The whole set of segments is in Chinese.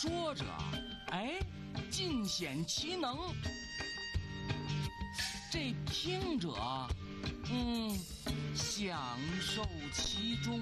说着，哎，尽显其能。这听者，享受其中。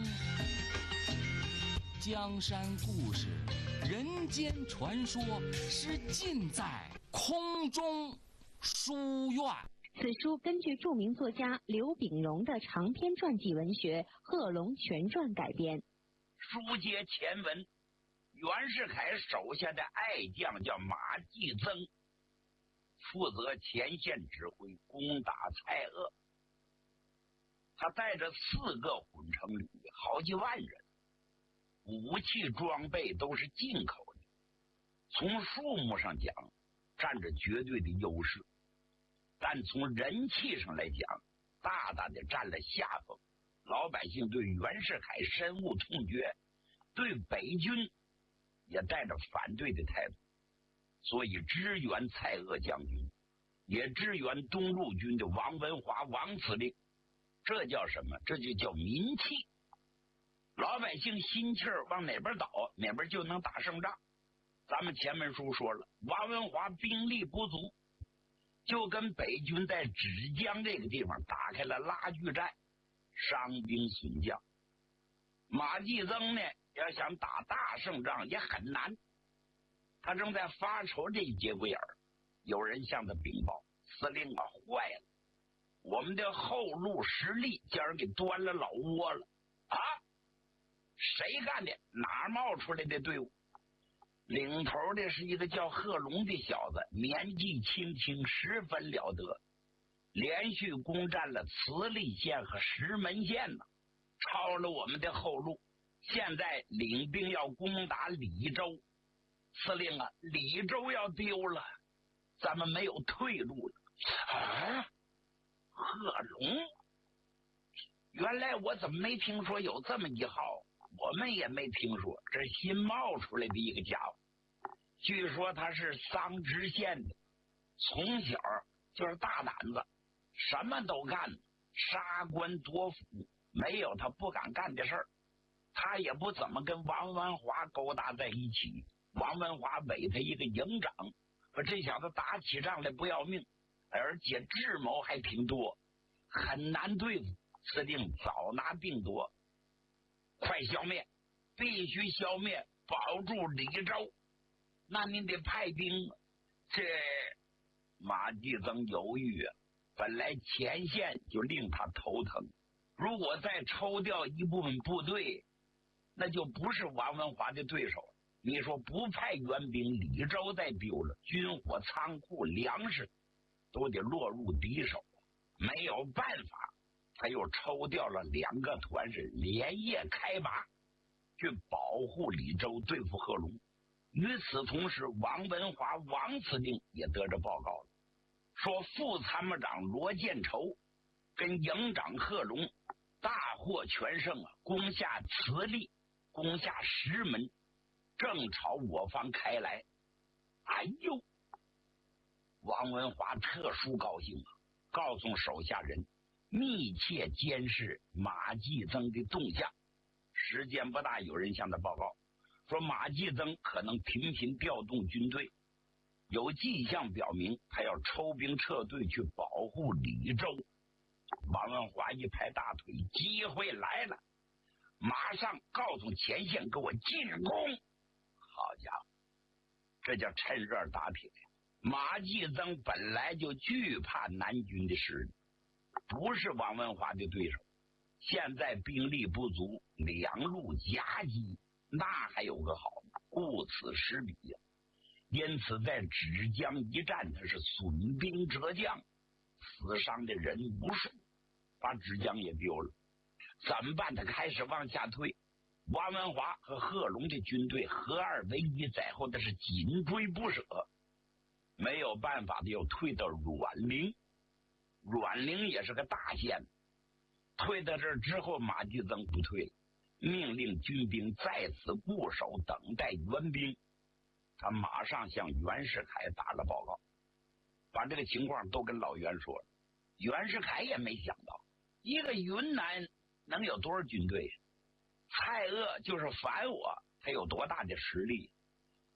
江山故事，人间传说，是尽在空中书院。 此书根据著名作家刘秉荣的长篇传记文学《贺龙全传》改编。 书接前文，袁世凯手下的爱将叫马季曾，负责前线指挥攻打蔡锷。他带着4个混成旅，好几万人，武器装备都是进口的，从数目上讲占着绝对的优势，但从人气上来讲大大的占了下风。老百姓对袁世凯深恶痛绝，对北军也带着反对的态度，所以支援蔡锷将军，也支援东路军的王文华王司令。这叫什么？这就叫民气。老百姓心气儿往哪边倒，哪边就能打胜仗。咱们前面书说了，王文华兵力不足，就跟北军在芷江这个地方打开了拉锯战，伤兵损将。马季曾呢，要想打大胜仗也很难。他正在发愁这节骨眼儿，有人向他禀报：司令啊，坏了，我们的后路实力叫人给端了老窝了啊！谁干的？哪冒出来的队伍？领头的是一个叫贺龙的小子，年纪轻轻，十分了得，连续攻占了慈利县和石门县呢，抄了我们的后路。现在领兵要攻打李州，司令啊，李州要丢了，咱们没有退路了啊！贺龙，原来我怎么没听说有这么一号？我们也没听说，这新冒出来的一个家伙。据说他是桑植县的，从小就是大胆子，什么都干，杀官夺府，没有他不敢干的事儿。他也不怎么跟王文华勾搭在一起，王文华委他一个营长，可这小子打起仗来不要命，而且智谋还挺多，很难对付。司令早拿定夺，快消灭，必须消灭，保住李州。那您得派兵。这马季曾犹豫啊，本来前线就令他头疼，如果再抽调一部分部队，那就不是王文华的对手。你说不派援兵，李州再丢了，军火仓库粮食都得落入敌手，没有办法，他又抽调了2个团，是连夜开拔，去保护李州，对付贺龙。与此同时，王文华王司令也得着报告了，说副参谋长罗建筹跟营长贺龙大获全胜啊，攻下慈利，攻下石门，正朝我方开来。哎呦，王文华特殊高兴啊，告诉手下人密切监视马季曾的动向。时间不大，有人向他报告说马季曾可能频频调动军队，有迹象表明他要抽兵撤退去保护李州。王文华一拍大腿，机会来了，马上告诉前线给我进攻。好家伙，这叫趁热打铁。马季曾本来就惧怕南军的实力，不是王文华的对手，现在兵力不足，两路夹击，那还有个好，顾此失彼呀。因此在芷江一战，他是损兵折将，死伤的人无数，把芷江也丢了。怎么办？他开始往下退，王文华和贺龙的军队合二为一，在后的是紧追不舍。没有办法的，又退到阮陵，阮陵也是个大县。退到这儿之后，马季曾不退了，命令军兵在此固守，等待援兵。他马上向袁世凯打了报告，把这个情况都跟老袁说了。袁世凯也没想到，一个云南能有多少军队？蔡锷就是反我，他有多大的实力？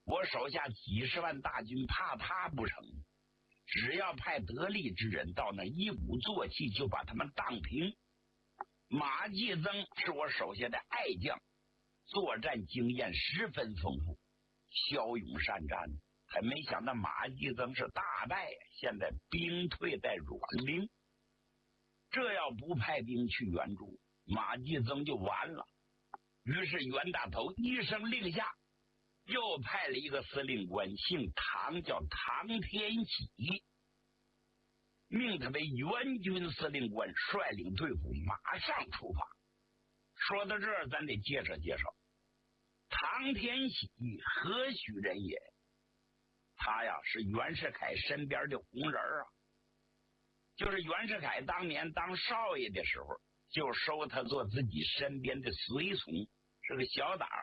我手下几十万大军，怕他不成？只要派得力之人到那一鼓作气，就把他们荡平。马季曾是我手下的爱将，作战经验十分丰富，骁勇善战。还没想到马季曾是大败，现在兵退在阮陵。这要不派兵去援助，马季曾就完了。于是袁大头一声令下，又派了一个司令官，姓唐，叫唐天喜，命他为援军司令官，率领队伍马上出发。说到这儿，咱得介绍介绍唐天喜何许人也。他呀是袁世凯身边的红人啊，就是袁世凯当年当少爷的时候，就收他做自己身边的随从，是个小党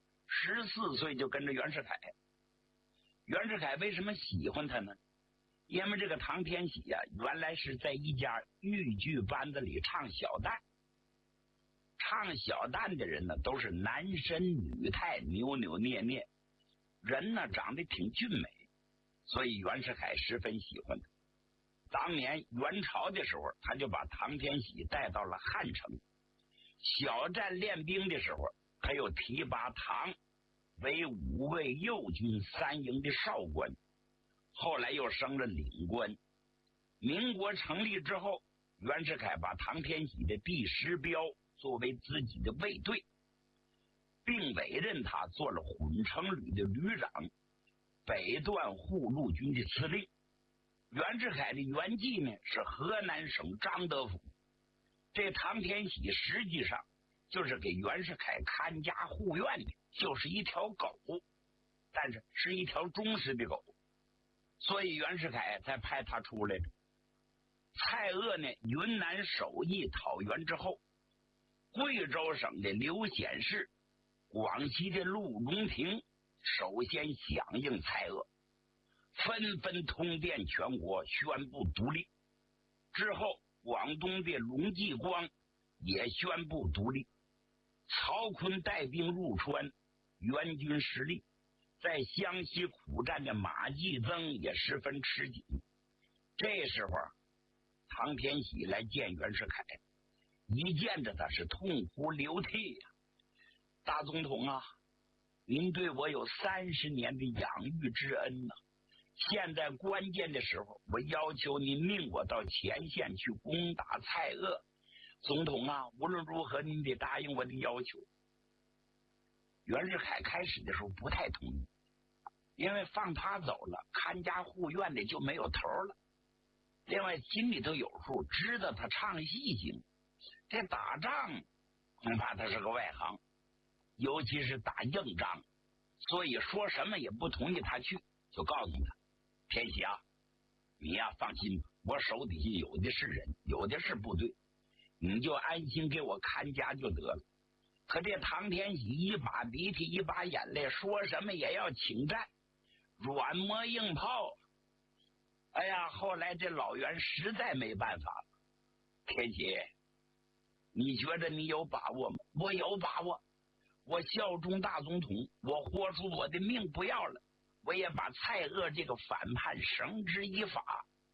，14岁就跟着袁世凯。袁世凯为什么喜欢他呢？因为这个唐天喜呀，原来是在一家豫剧班子里唱小旦。唱小旦的人呢，都是男身女态，扭扭捏捏，人呢长得挺俊美，所以袁世凯十分喜欢他。当年元朝的时候，他就把唐天喜带到了汉城。小战练兵的时候，他又提拔唐为5卫右军3营的少官，后来又升了领官。民国成立之后，袁世凯把唐天喜的第10标作为自己的卫队，并委任他做了混成旅的旅长，北段护路军的司令。袁世凯的原籍呢是河南省张德府，这唐天喜实际上就是给袁世凯看家护院的，就是一条狗，但是是一条忠实的狗，所以袁世凯才派他出来的。蔡锷呢，云南首义讨袁之后，贵州省的刘显世、广西的陆荣廷首先响应蔡锷，纷纷通电全国宣布独立。之后广东的龙继光也宣布独立。曹锟带兵入川，援军失利，在湘西苦战的马季曾也十分吃紧。这时候唐天喜来见袁世凯，一见着他是痛哭流涕呀。大总统啊，您对我有30年的养育之恩呐，现在关键的时候，我要求您命我到前线去攻打蔡锷。总统啊，无论如何您得答应我的要求。袁世凯开始的时候不太同意，因为放他走了，看家护院的就没有头了。另外心里头有数，知道他唱戏行，这打仗恐怕他是个外行，尤其是打硬仗，所以说什么也不同意他去，就告诉他，天喜啊，你呀放心吧，我手底下有的是人，有的是部队，你就安心给我看家就得了。可这唐天喜一把鼻涕一把眼泪，说什么也要请战，软磨硬泡。哎呀，后来这老袁实在没办法了。天喜，你觉得你有把握吗？我有把握，我效忠大总统，我豁出我的命不要了，我也把蔡锷这个反叛绳之以法。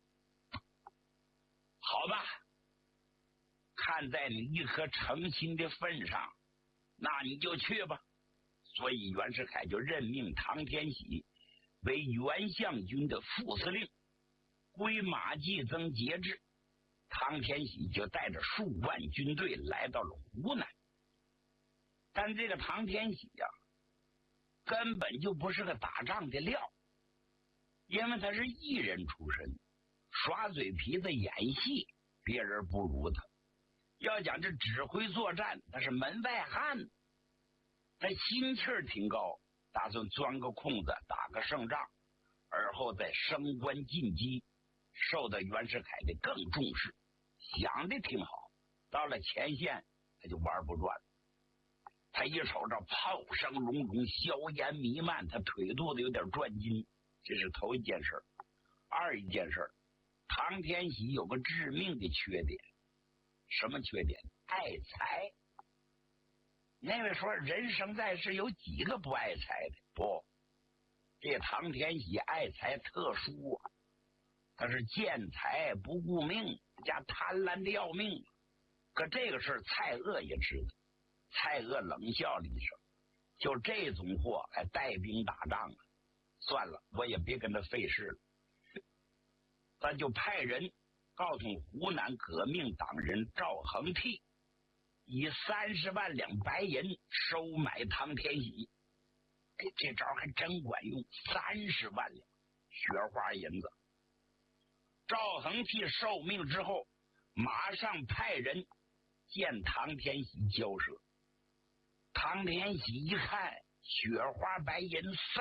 好吧，看在你一颗诚心的份上，那你就去吧。所以袁世凯就任命唐天喜为原相军的副司令，归马季曾节制。唐天喜就带着数万军队来到了湖南。但这个唐天喜呀，根本就不是个打仗的料，因为他是艺人出身，耍嘴皮子演戏别人不如他，要讲这指挥作战他是门外汉，他心气儿挺高，打算钻个空子打个胜仗，而后再升官进级，受到袁世凯的更重视，想的挺好。到了前线他就玩不转了，他一瞅着炮声隆隆，硝烟弥漫，他腿肚子有点转筋，这是头一件事。二一件事，唐天喜有个致命的缺点。什么缺点？爱财。那位说人生在世有几个不爱财的？不， 这唐天喜爱才特殊啊，他是见财不顾命，加贪婪的要命。可这个事蔡锷也知道，蔡锷冷笑了一声，就这种货还带兵打仗啊，算了，我也别跟他费事了。他就派人告诉湖南革命党人赵恒惕，以30万两白银收买唐天喜。哎，这招还真管用，30万两雪花银子。赵恒惕受命之后，马上派人见唐天喜交涉。唐天喜一看，雪花白银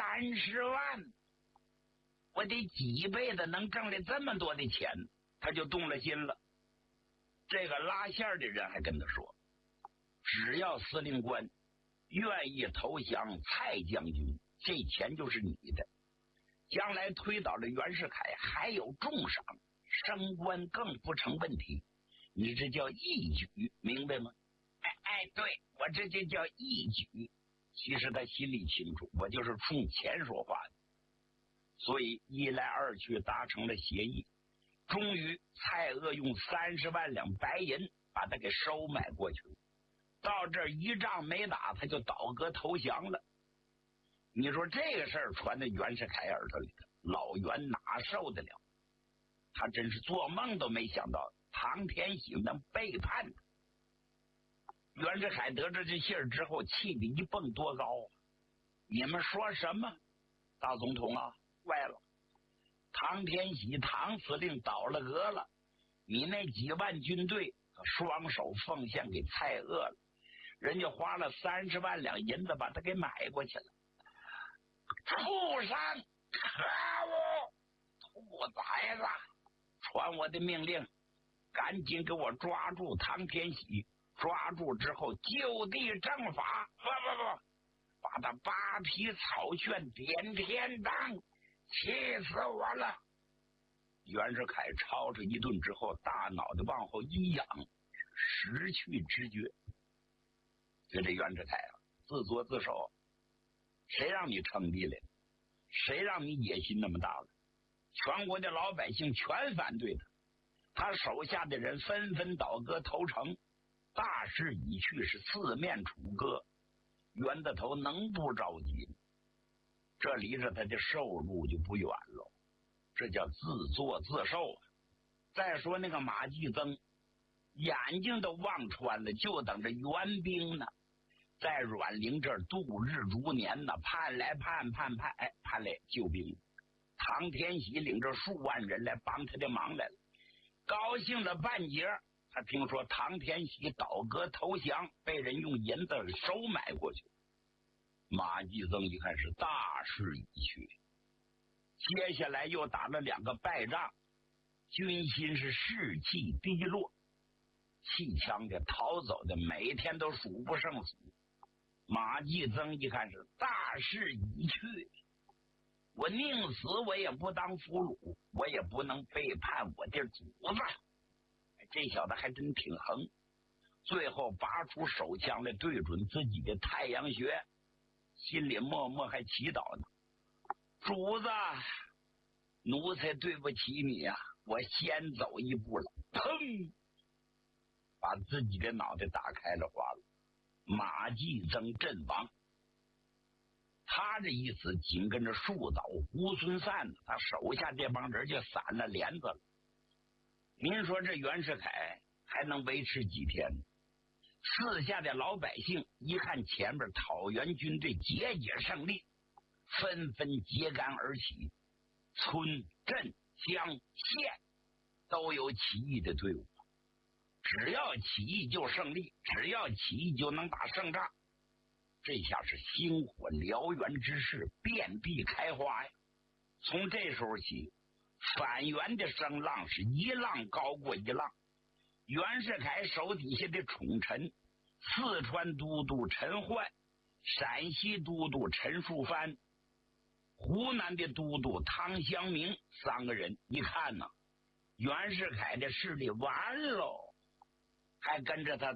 30万，我得几辈子能挣来这么多的钱，他就动了心了。这个拉线的人还跟他说，只要司令官愿意投降蔡将军，这钱就是你的，将来推倒了袁世凯还有重赏，升官更不成问题，你这叫义举，明白吗？哎，对，我这就叫义举。其实他心里清楚，我就是冲钱说话的。所以一来二去达成了协议，终于蔡锷用30万两白银把他给收买过去了。到这一仗没打，他就倒戈投降了。你说这个事儿传到袁世凯耳朵里头，老袁哪受得了？他真是做梦都没想到唐天喜能背叛他。袁世凯得知这信儿之后，气得一蹦多高啊！你们说什么？大总统啊，坏了！唐天喜唐司令倒了戈了，你那几万军队双手奉献给蔡锷了，人家花了30万两银子把他给买过去了。畜生！可恶！兔崽子！传我的命令，赶紧给我抓住唐天喜！抓住之后就地正法，不，把他扒皮草旋点天当，气死我了！袁世凯吵着一顿之后，大脑袋往后一仰，失去知觉。就这袁世凯啊，自作自受。谁让你称帝了？谁让你野心那么大了？全国的老百姓全反对他，他手下的人纷纷倒戈投诚。大势已去，是四面楚歌，袁大头能不着急？这离着他的受禄就不远了，这叫自作自受啊！再说那个马季曾，眼睛都望穿了，就等着援兵呢，在阮陵这儿度日如年呢，盼来，哎，盼来救兵。唐天喜领着数万人来帮他的忙来了，高兴了半截。他听说唐天喜倒戈投降，被人用银子收买过去。马季曾一看是大势已去，接下来又打了2个败仗，军心是士气低落，弃枪的逃走的每天都数不胜数。马季曾一看是大势已去，我宁死我也不当俘虏，我也不能背叛我的主子。这小子还真挺横，最后拔出手枪来对准自己的太阳穴，心里默默还祈祷呢：主子，奴才对不起你啊，我先走一步了。砰！把自己的脑袋打开了花了。马季曾阵亡。他这一死，紧跟着树倒猢狲散，他手下这帮人就散了帘子了。您说这袁世凯还能维持几天？四下的老百姓一看前面讨袁军队节节胜利，纷纷揭竿而起，村镇乡县都有起义的队伍。只要起义就胜利，只要起义就能打胜仗。这下是星火燎原之势遍地开花呀！从这时候起，反袁的声浪是一浪高过一浪。袁世凯手底下的宠臣，四川都督陈焕、陕西都督陈树藩、湖南的都督汤祥明3个人，一看呢，袁世凯的势力完喽，还跟着他